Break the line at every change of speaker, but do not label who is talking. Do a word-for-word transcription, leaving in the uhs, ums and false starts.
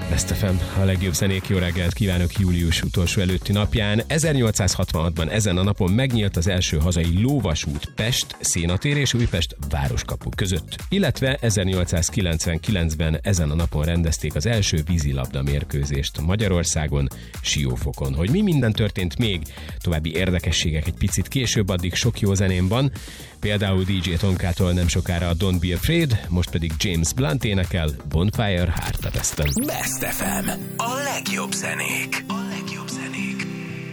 Best ef em, a legjobb zenék, jó reggelt kívánok július utolsó előtti napján. ezernyolcszázhatvanhatban ezen a napon megnyílt az első hazai lóvasút Pest, Szénatér és Újpest városkapu között. Illetve ezernyolcszázkilencvenkilencben ezen a napon rendezték az első vízilabda mérkőzést Magyarországon, Siófokon. Hogy mi minden történt még, további érdekességek egy picit később, addig sok jó zeném van. Például dé dzsé Tonkától nem sokára a Don't Be Afraid, most pedig James Blunt énekel Bonfire Heart of Weston.
Best ef em, a legjobb zenék. A legjobb